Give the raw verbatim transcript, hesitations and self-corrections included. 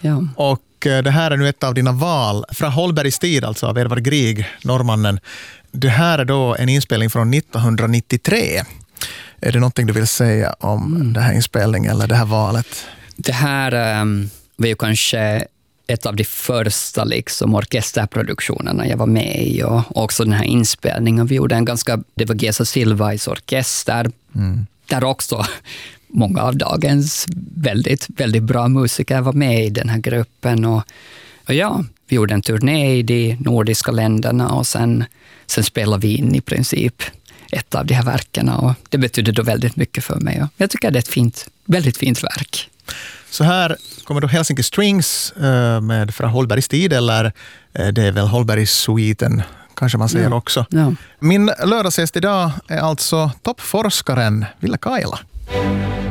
Ja. Och eh, det här är nu ett av dina val. Fra Holbergs tid, alltså av Edvard Grieg, norrmannen. Det här är då en inspelning från nittonhundranittiotre. Är det någonting du vill säga om mm. den här inspelningen eller det här valet? Det här um, var ju kanske ett av de första liksom, orkesterproduktionerna jag var med i, och också den här inspelningen. Vi gjorde en ganska, det var Gesa Silvais orkester, mm. där också många av dagens väldigt, väldigt bra musiker var med i den här gruppen. Och, och ja, vi gjorde en turné i de nordiska länderna och sen, sen spelade vi in i princip ett av de här verken, och det betydde då väldigt mycket för mig. Och jag tycker det är ett fint, väldigt fint verk. Så här kommer då Helsinki Strings med Fra Holbergs tid, eller det är väl Holbergs suiten kanske man säger ja. också. Ja. Min lördagsgäst idag är alltså toppforskaren Ville Kaila.